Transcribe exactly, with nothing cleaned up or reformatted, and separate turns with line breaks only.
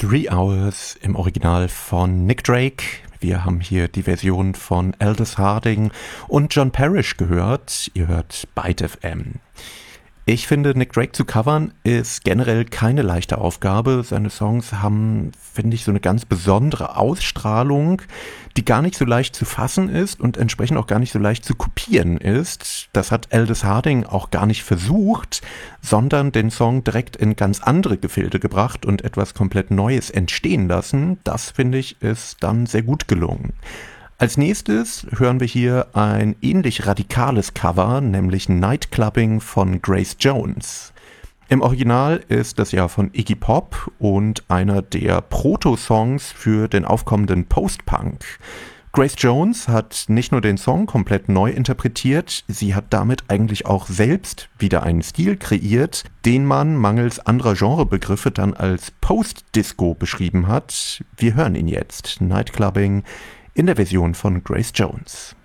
Three Hours im Original von Nick Drake. Wir haben hier die Version von Aldous Harding und John Parrish gehört. Ihr hört Byte F M. Ich finde, Nick Drake zu covern ist generell keine leichte Aufgabe. Seine Songs haben, finde ich, so eine ganz besondere Ausstrahlung, die gar nicht so leicht zu fassen ist und entsprechend auch gar nicht so leicht zu kopieren ist. Das hat Aldous Harding auch gar nicht versucht, sondern den Song direkt in ganz andere Gefilde gebracht und etwas komplett Neues entstehen lassen. Das, finde ich, ist dann sehr gut gelungen. Als nächstes hören wir hier ein ähnlich radikales Cover, nämlich Nightclubbing von Grace Jones. Im Original ist das ja von Iggy Pop und einer der Proto-Songs für den aufkommenden Post-Punk. Grace Jones hat nicht nur den Song komplett neu interpretiert, sie hat damit eigentlich auch selbst wieder einen Stil kreiert, den man mangels anderer Genrebegriffe dann als Post-Disco beschrieben hat. Wir hören ihn jetzt, Nightclubbing, in der Version von Grace Jones.